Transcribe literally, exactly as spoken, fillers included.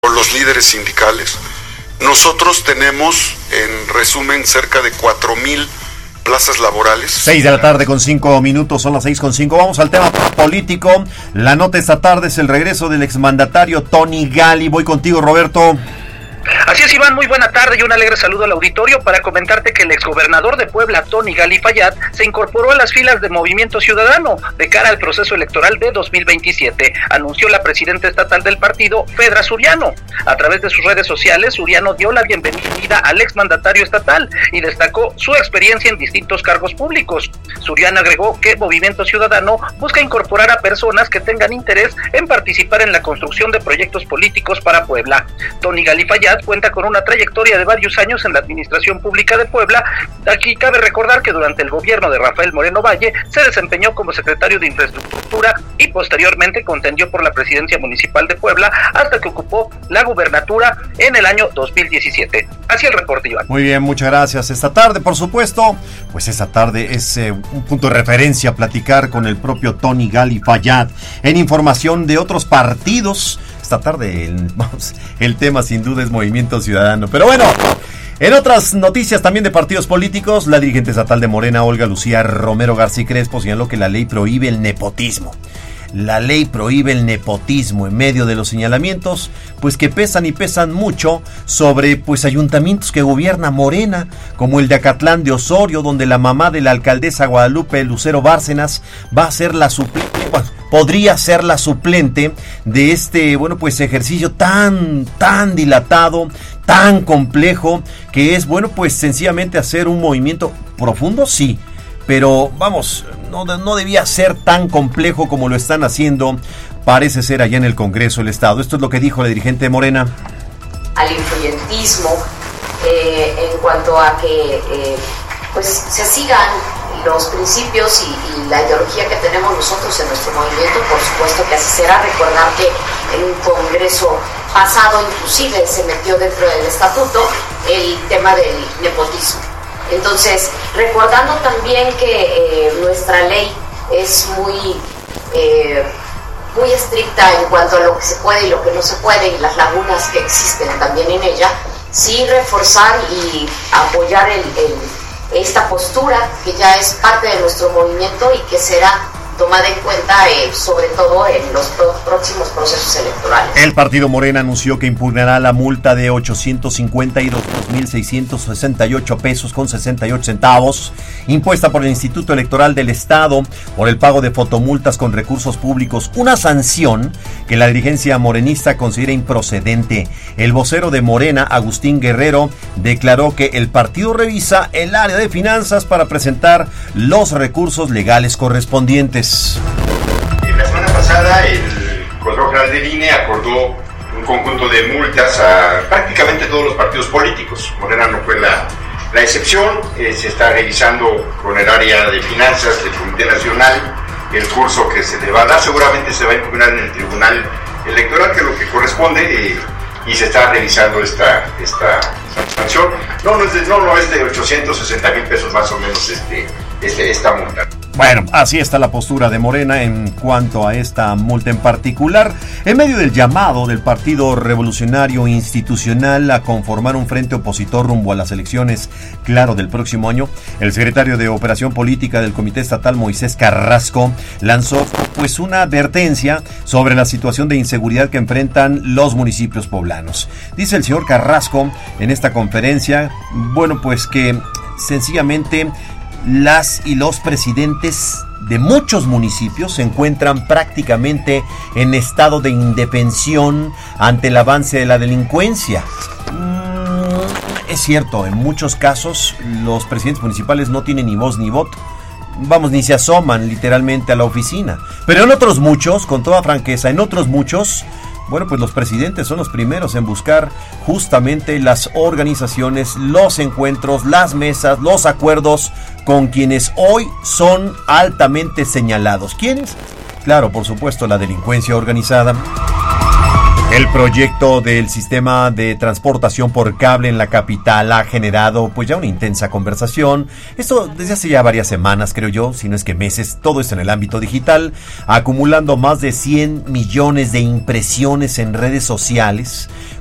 por los líderes sindicales. Nosotros tenemos, en resumen, cerca de cuatro mil plazas laborales. Seis de la tarde con cinco minutos, son las seis con cinco. Vamos al tema político. La nota esta tarde es el regreso del exmandatario Tony Gali. Voy contigo, Roberto. Así es, Iván, muy buena tarde y un alegre saludo al auditorio para comentarte que el exgobernador de Puebla, Tony Gali Fayad, se incorporó a las filas de Movimiento Ciudadano de cara al proceso electoral de dos mil veintisiete, anunció la presidenta estatal del partido, Fedra Suriano. A través de sus redes sociales, Suriano dio la bienvenida al exmandatario estatal y destacó su experiencia en distintos cargos públicos. Suriano agregó que Movimiento Ciudadano busca incorporar a personas que tengan interés en participar en la construcción de proyectos políticos para Puebla. Tony Gali Fayad cuenta con una trayectoria de varios años en la administración pública de Puebla. Aquí cabe recordar que durante el gobierno de Rafael Moreno Valle se desempeñó como secretario de Infraestructura y posteriormente contendió por la presidencia municipal de Puebla hasta que ocupó la gubernatura en el año dos mil diecisiete. Así el reporte, Iván. Muy bien, muchas gracias. Esta tarde, por supuesto, pues esta tarde es eh, un punto de referencia a platicar con el propio Tony Gali Fayad en información de otros partidos. Esta tarde el, vamos, el tema sin duda es Movimiento Ciudadano. Pero bueno, en otras noticias también de partidos políticos, la dirigente estatal de Morena, Olga Lucía Romero García Crespo, señaló que la ley prohíbe el nepotismo. La ley prohíbe el nepotismo en medio de los señalamientos, pues que pesan y pesan mucho sobre pues ayuntamientos que gobierna Morena, como el de Acatlán de Osorio, donde la mamá de la alcaldesa Guadalupe Lucero Bárcenas va a ser la suplente, bueno, podría ser la suplente de este, bueno, pues ejercicio tan, tan dilatado, tan complejo, que es, bueno, pues sencillamente hacer un movimiento profundo, sí, pero vamos, no, no debía ser tan complejo como lo están haciendo, parece ser allá en el Congreso del Estado. Esto es lo que dijo la dirigente de Morena. Al influyentismo, eh, en cuanto a que eh, pues se sigan los principios y, y la ideología que tenemos nosotros en nuestro movimiento, por supuesto que así será. Recordar que en un congreso pasado inclusive se metió dentro del estatuto el tema del nepotismo. Entonces, recordando también que eh, nuestra ley es muy, eh, muy estricta en cuanto a lo que se puede y lo que no se puede, y las lagunas que existen también en ella, sí reforzar y apoyar el, el, esta postura que ya es parte de nuestro movimiento y que será tomada en cuenta eh, sobre todo en los pro- próximos procesos electorales. El partido Morena anunció que impugnará la multa de ochocientos cincuenta y dos mil seiscientos sesenta y ocho pesos con sesenta y ocho centavos impuesta por el Instituto Electoral del Estado por el pago de fotomultas con recursos públicos, una sanción que la dirigencia morenista considera improcedente. El vocero de Morena, Agustín Guerrero, declaró que el partido revisa el área de finanzas para presentar los recursos legales correspondientes. En la semana pasada el Consejo General del I N E acordó un conjunto de multas a prácticamente todos los partidos políticos. Morena no fue la, la excepción. Eh, se está revisando con el área de finanzas del Comité Nacional el curso que se le va a dar. Seguramente se va a impugnar en el Tribunal Electoral, que es lo que corresponde, eh, y se está revisando esta, esta sanción. No, no es de, no, no es de ochocientos sesenta mil pesos más o menos este, este, esta multa. Bueno, así está la postura de Morena en cuanto a esta multa en particular. En medio del llamado del Partido Revolucionario Institucional a conformar un frente opositor rumbo a las elecciones, claro, del próximo año, el secretario de Operación Política del Comité Estatal, Moisés Carrasco, lanzó pues una advertencia sobre la situación de inseguridad que enfrentan los municipios poblanos. Dice el señor Carrasco en esta conferencia, bueno, pues que sencillamente las y los presidentes de muchos municipios se encuentran prácticamente en estado de indefensión ante el avance de la delincuencia. Mm, es cierto, en muchos casos los presidentes municipales no tienen ni voz ni voto. Vamos, ni se asoman literalmente a la oficina. Pero en otros muchos, con toda franqueza, en otros muchos, bueno, pues los presidentes son los primeros en buscar justamente las organizaciones, los encuentros, las mesas, los acuerdos con quienes hoy son altamente señalados. ¿Quiénes? Claro, por supuesto, la delincuencia organizada. El proyecto del sistema de transportación por cable en la capital ha generado pues ya una intensa conversación. Esto desde hace ya varias semanas, creo yo, si no es que meses, todo esto en el ámbito digital, acumulando más de cien millones de impresiones en redes sociales,